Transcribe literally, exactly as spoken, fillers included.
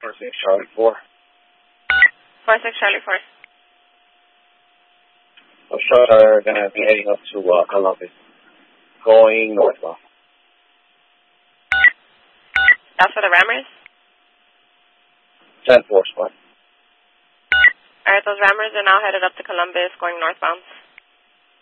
four six Charlie four. four six Charlie four. Those shots are going to be heading up to uh, Columbus, going northbound. That's for the rammers? ten four, squad. Alright, those rammers are now headed up to Columbus, going northbound.